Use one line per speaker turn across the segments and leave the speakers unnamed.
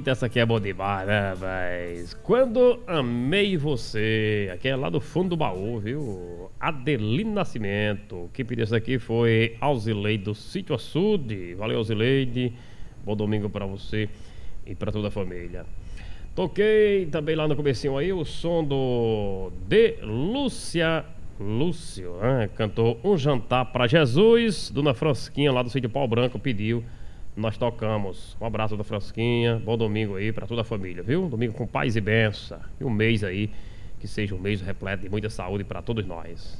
Eita, essa aqui é boa demais, né, rapaz? Quando amei você. Aqui é lá do fundo do baú, viu? Adelino Nascimento. Quem pediu isso aqui foi Alzileide do Sítio Açude. Valeu, Alzileide. Bom domingo pra você e pra toda a família. Toquei também lá no comecinho aí o som de Lúcio, né? Cantou Um Jantar pra Jesus. Dona Fransquinha lá do Sítio Pau Branco pediu. Nós tocamos. Um abraço da Fransquinha. Bom domingo aí pra toda a família, viu? Domingo com paz e benção. E um mês aí, que seja um mês repleto de muita saúde pra todos nós.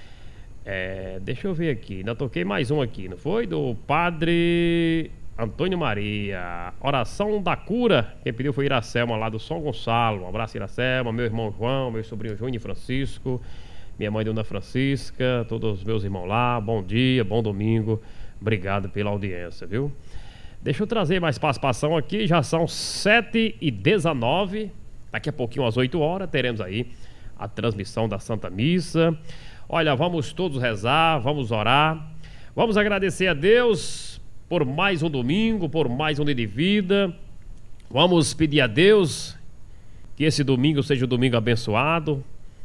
Deixa eu ver aqui. Ainda toquei mais um aqui, não foi? Do Padre Antônio Maria. Oração da Cura. Quem pediu foi Iracelma lá do São Gonçalo. Um abraço, Iracelma. Meu irmão João, meu sobrinho Júnior e Francisco. Minha mãe Dona Francisca. Todos os meus irmãos lá. Bom dia, bom domingo. Obrigado pela audiência, viu? Deixa eu trazer mais participação aqui. Já são 7h19. Daqui a pouquinho, às 8 horas, teremos aí a transmissão da Santa Missa. Olha, vamos todos rezar, vamos orar. Vamos agradecer a Deus por mais um domingo, por mais um dia de vida. Vamos pedir a Deus que esse domingo seja um domingo abençoado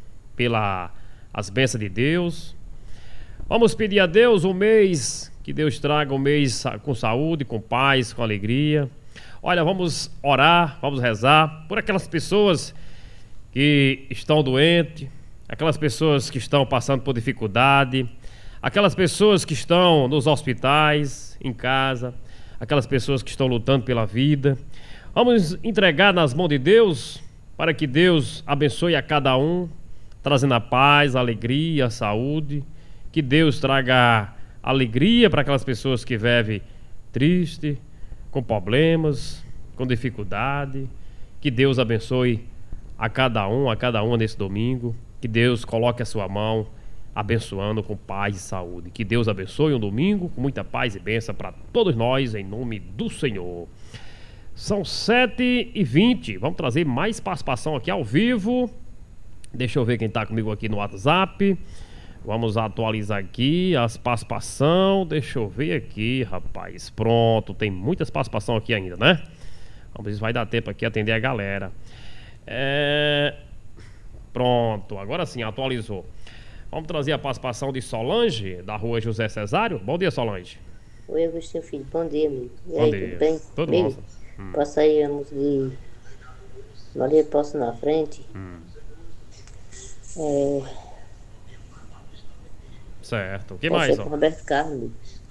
pelas bênçãos de Deus. Vamos pedir a Deus um mês, que Deus traga um mês com saúde, com paz, com alegria. Olha, vamos orar, vamos rezar por aquelas pessoas que estão doentes, aquelas pessoas que estão passando por dificuldade, aquelas pessoas que estão nos hospitais, em casa, aquelas pessoas que estão lutando pela vida. Vamos entregar nas mãos de Deus, para que Deus abençoe a cada um, trazendo a paz, a alegria, a saúde. Que Deus traga alegria para aquelas pessoas que vivem triste, com problemas, com dificuldade. Que Deus abençoe a cada uma nesse domingo. Que Deus coloque a sua mão abençoando com paz e saúde. Que Deus abençoe um domingo com muita paz e bênção para todos nós, em nome do Senhor. São 7h20. Vamos trazer mais participação aqui ao vivo. Deixa eu ver quem está comigo aqui no WhatsApp. Vamos atualizar aqui as participações. Deixa eu ver aqui, rapaz. Pronto, tem muitas participações aqui ainda, né? Vamos ver se vai dar tempo aqui atender a galera. Pronto, agora sim, atualizou. Vamos trazer a participação de Solange, da rua José Cesário. Bom dia, Solange.
Oi, Agostinho Filho. Bom dia, amigo. E
Bom
aí,
dia.
tudo bem?
Tudo
amigo,
bom.
posso aí a música de Maria Posso na frente?
Certo. O que
Pode
mais,
ser
ó?
com Roberto Carlos, amigo.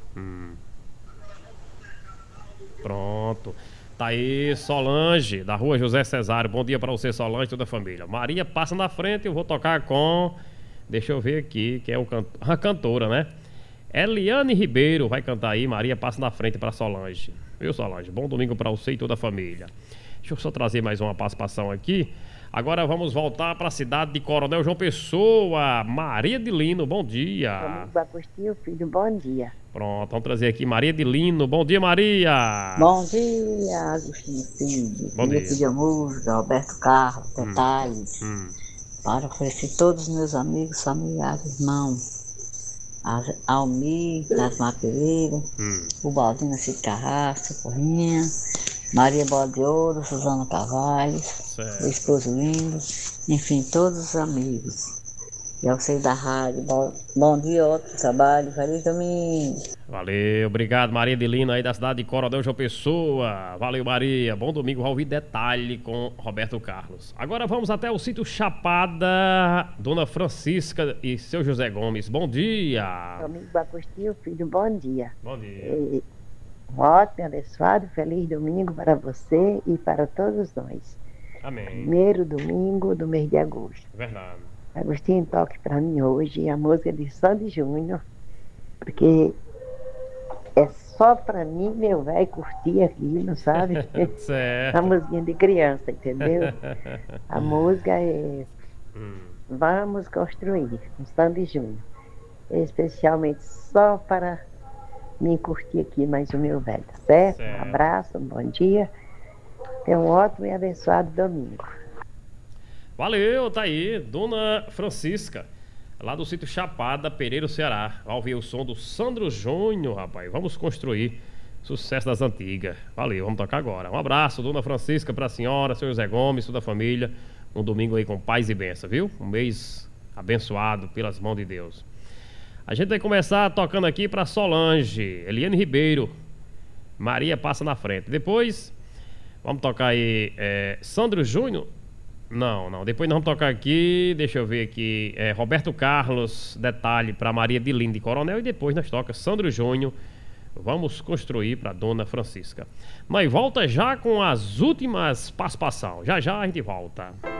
Pronto. Tá aí, Solange, da rua José Cesário. Bom dia pra você, Solange, toda a família. Maria passa na frente, eu vou tocar com... Deixa eu ver aqui, que é a cantora, né? Eliane Ribeiro vai cantar aí. Maria passa na frente pra Solange. Viu, Solange? Bom domingo pra você e toda a família. Deixa eu só trazer mais uma participação aqui. Agora vamos voltar para a cidade de Coronel João Pessoa. Maria de Lino, bom dia.
Amigo Agostinho Filho, bom dia.
Pronto, vamos trazer aqui Maria de Lino. Bom dia, Maria.
Bom dia, Agostinho Filho.
Bom dia.
Pedir música, Roberto Carlos, detalhes. Para oferecer todos os meus amigos, familiares, irmãos. Almir, das Mapereiras, o Baldino Cid Carrasco, Porrinha, Maria Bola de Ouro, Suzana Carvalho, meu esposo lindo, enfim, todos os amigos. E ao sair da rádio, bom dia, ótimo trabalho, feliz domingo.
Valeu, obrigado, Maria de Lino aí da cidade de Coronel João Pessoa. Valeu, Maria. Bom domingo, vai ouvir detalhe com Roberto Carlos. Agora vamos até o sítio Chapada, Dona Francisca e seu José Gomes. Bom dia.
Amigo Agostinho Filho, bom dia.
Bom dia.
Um ótimo, abençoado, feliz domingo para você e para todos nós.
Amém.
Primeiro domingo do mês de agosto.
Verdade.
Agostinho, toque para mim hoje a música de Sandy Júnior, porque é só para mim, meu velho, curtir aquilo, sabe?
Certo.
A musiquinha de criança, entendeu? A música é Vamos Construir, com Sandy Júnior. Especialmente só para me curtir aqui mais o meu velho, tá certo? Um abraço, um bom dia. Tenha um ótimo e abençoado domingo.
Valeu, tá aí, Dona Francisca, lá do sítio Chapada, Pereira, Ceará. Vai ouvir o som do Sandro Júnior, rapaz. Vamos construir. Sucesso das antigas. Valeu, vamos tocar agora. Um abraço, dona Francisca, pra senhora, senhor José Gomes, toda a família. Um domingo aí com paz e bênção, viu? Um mês abençoado pelas mãos de Deus. A gente vai começar tocando aqui pra Solange, Eliane Ribeiro. Maria passa na frente. Depois, vamos tocar aí Sandro Júnior. Não. Depois nós vamos tocar aqui, deixa eu ver aqui, Roberto Carlos, Detalhe para Maria de Linda e Coronel. E depois nós toca Sandro Júnior, Vamos Construir, para Dona Francisca. Nós volta já com as últimas participações. Já a gente volta.